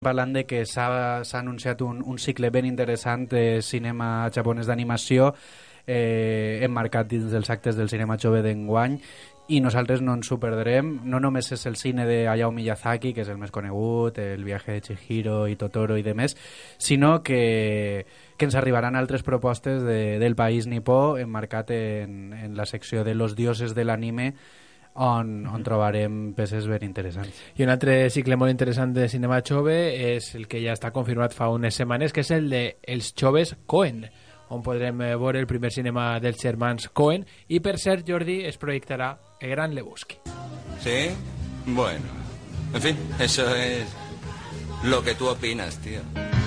parlant de que s'ha anunciat un cicle ben interessant de cinema japonès d'animació emmarcat dins dels actes del cinema jove d'enguany, i nosaltres no ens ho perdrem. No només és el cine de Hayao Miyazaki, que és el més conegut, el viatge de Chihiro i Totoro i demés, sinó que ens arribaran altres propostes del país nipó emmarcat en la secció de los dioses de l'anime, on trobarem peces ben interessants. I un altre cicle molt interessant de cinema jove és el que ja està confirmat fa unes setmanes, que és el de Els joves Coen, on podrem veure el primer cinema dels germans Coen, i per cert, Jordi, es projectarà El Gran Lebowski. ¿Sí? Bueno. En fin, eso es lo que tú opinas, tío.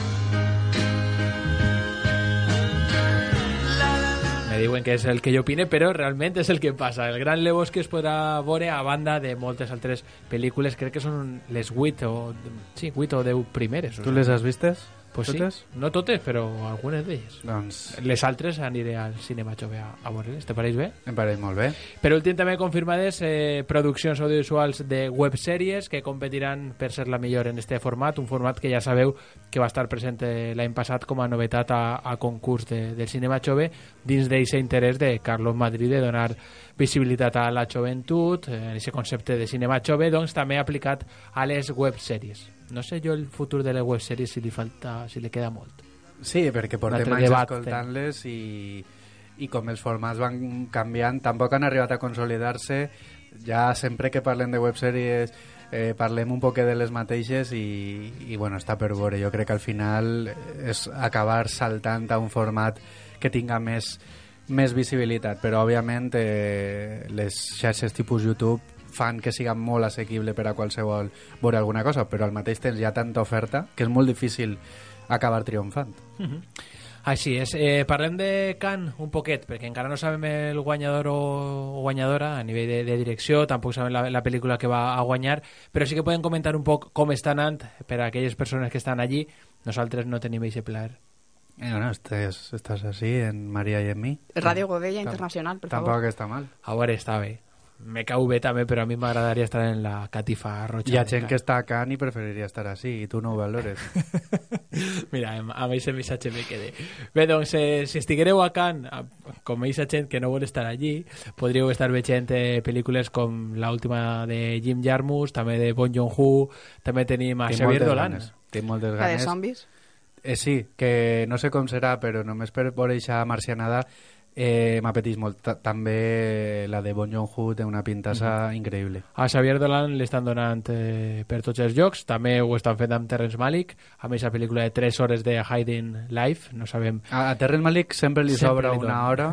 Me diuen que és el que jo opine, però realment és el que passa. El Gran Lebowski es podrà veure a banda de moltes altres pel·lícules. Crec que són les 8 o 10 primeres. Tu les has vistes? Pues totes? Sí, no totes, però algunes d'elles. Doncs les altres aniré al cinema jove a veure-les. Te pareix bé? em pareix molt bé. Per últim, també confirmades produccions audiovisuals de websèries que competiran per ser la millor en este format, un format que ja sabeu que va estar present l'any passat com a novetat a concurs del cinema jove, dins d'aquest interès de Carlos Madrid de donar visibilitat a la joventut, en aquest concepte de cinema jove, doncs també aplicat a les websèries. No sé jo el futur de les websèries si li queda molt. Sí, perquè portem anys escoltant-les i com els formats van canviant, tampoc han arribat a consolidar-se. Ja sempre que parlem de websèries parlem un poc de les mateixes i bueno, està per veure. Jo crec que al final és acabar saltant a un format que tinga més visibilitat, però òbviament les xarxes tipus YouTube fan que siga molt assequible per a qualsevol veure alguna cosa, però al mateix temps hi ha tanta oferta que és molt difícil acabar triomfant. Així és. Parlem de Cannes un poquet, perquè encara no sabem el guanyador o guanyadora a nivell de direcció, tampoc sabem la pel·lícula que va a guanyar, però sí que podem comentar un poc com està anant per a aquelles persones que estan allí. Nosaltres no tenim aquest plaer. Bueno, estàs así en María y en mí. Radio Godella Internacional, per favor. Tampoc està mal. A veure, està bé. Me cau bé també, però a mi m'agradaria estar en la catifa roja. Hi ha gent que està a Cannes i preferiria estar així, i tu no ho valores. Mira, amb aquest missatge me quedé. Bé, doncs, si estiguereu a Cannes, com aquesta gent que no vol estar allí, podríeu estar veient pel·lícules com l'última de Jim Jarmusch, també de Bong Joon-ho, també tenim a Xavier Dolan. Tinc moltes ganes. La de zombies? Sí, que no sé com serà, però només per veure aquesta marcianada m'apeteix molt. També la de Bong Joon-ho té una pintassa increïble. A Xavier Dolan li estan donant per tots els llocs. També ho estan fent amb Terrence Malick, amb aquesta pel·lícula de 3 hores de Hiding Life. No sabem... A Terrence Malick sempre li sobra una hora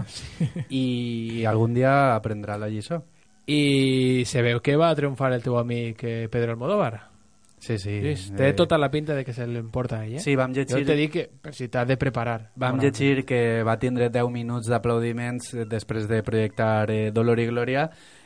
i algun dia aprendrà la lliçó. I se veu que va triomfar el teu amic Pedro Almodóvar. Sí. Té tota la pinta de que se l'emporta ell, Sí, vam llegir... Jo t'he dit que per si t'has de preparar. Vam llegir que va tindre 10 minuts d'aplaudiments després de projectar Dolor i Glòria.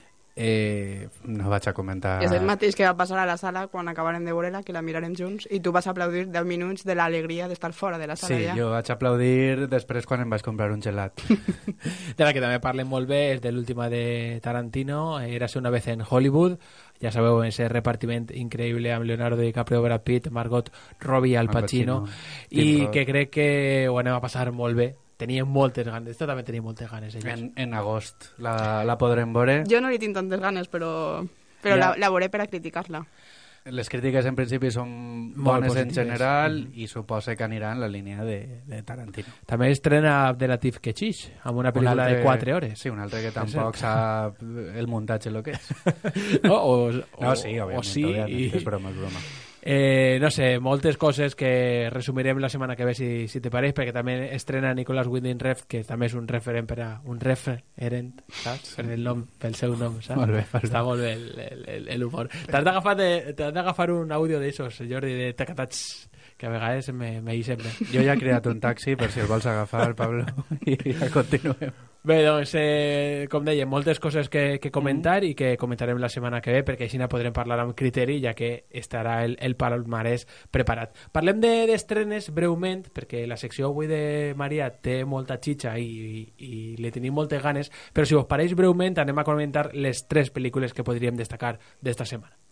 No vaig a comentar... És el mateix que va passar a la sala quan acabarem de veure-la, que la mirarem junts, i tu vas aplaudir 10 minuts de l'alegria d'estar fora de la sala. Sí, jo vaig aplaudir després quan em vaig comprar un gelat. De la que també parlem molt bé és de l'última de Tarantino, Érase una vez en Hollywood. Ja sabeu, ese repartiment increïble amb Leonardo DiCaprio, Brad Pitt, Margot Robbie i Al Pacino, i que crec que ho anem a passar molt bé. Teníem moltes ganes, esto també tenia moltes ganes en agost la podrem veure. Jo no li tinc tantes ganes, però ja. la veuré per a criticar-la. Les crítiques en principi són bones en general i suposa que aniran en la línia de Tarantino. També estrena Abdelatif Kechiche amb una pel·lícula de 4 hores. Sí, un altre que tampoc sap el muntatge el que és. Sí, òbviament, és broma. No sé, moltes coses que resumirem la setmana que ve si te pareix, perquè també estrena Nicolas Winding Refn, que també és un referent per a un referent, saps? Pel seu nom, saps? Molt bé, està molt bé l'humor. T'has d'agafar un àudio d'aixòs, Jordi, de tacatats, que a vegades me hi sembla. Jo ja he creat un taxi per si el vols agafar, Pablo, i ja continuem. Bé, doncs, com dèiem, moltes coses que comentar i que comentarem la setmana que ve, perquè així podrem parlar amb criteri, ja que estarà el palmarès preparat. Parlem d'estrenes breument, perquè la secció avui de Maria té molta xitxa i li tenim moltes ganes, però si us pareix breument anem a comentar les 3 pel·lícules que podríem destacar d'esta setmana.